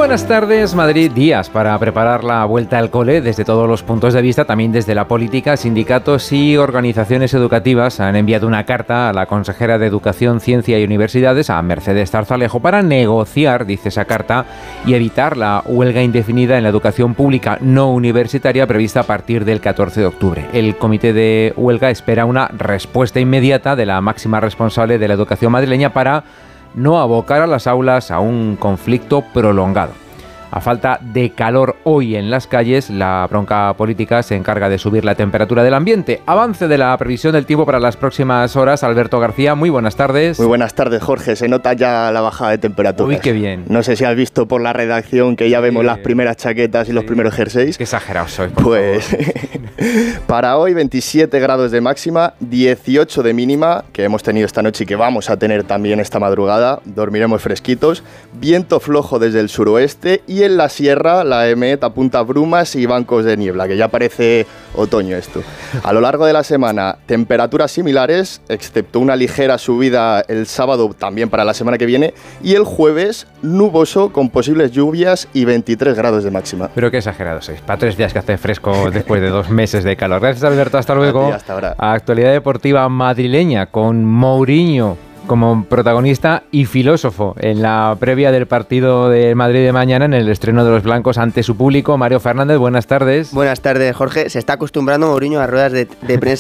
buenas tardes, Madrid. Días para preparar la vuelta al cole desde todos los puntos de vista, también desde la política. Sindicatos y organizaciones educativas han enviado una carta a la consejera de Educación, Ciencia y Universidades, a Mercedes Zarzalejo, para negociar, dice esa carta, y evitar la huelga indefinida en la educación pública no universitaria prevista a partir del 14 de octubre. El comité de huelga espera una respuesta inmediata de la máxima responsable de la educación madrileña para no abocar a las aulas a un conflicto prolongado. A falta de calor hoy en las calles, la bronca política se encarga de subir la temperatura del ambiente. Avance de la previsión del tiempo para las próximas horas. Alberto García, muy buenas tardes. Muy buenas tardes, Jorge. Se nota ya la bajada de temperatura. Uy, qué bien. No sé si has visto por la redacción que ya vemos las primeras chaquetas y los primeros jerseys. Qué exagerado soy, por pues para hoy 27 grados de máxima, 18 de mínima, que hemos tenido esta noche y que vamos a tener también esta madrugada. Dormiremos fresquitos. Viento flojo desde el suroeste y en la sierra la EMET apunta brumas y bancos de niebla, que ya parece otoño esto. A lo largo de la semana, temperaturas similares, excepto una ligera subida el sábado también para la semana que viene, y el jueves nuboso con posibles lluvias y 23 grados de máxima. Pero qué exagerado sois. Para 3 días que hace fresco después de 2 meses de calor. Gracias, Alberto. Hasta luego. Hasta ahora. Actualidad deportiva madrileña con Mourinho como protagonista y filósofo en la previa del partido de Madrid de mañana, en el estreno de los blancos ante su público. Mario Fernández, buenas tardes. Buenas tardes, Jorge. Se está acostumbrando Mourinho a ruedas de prensa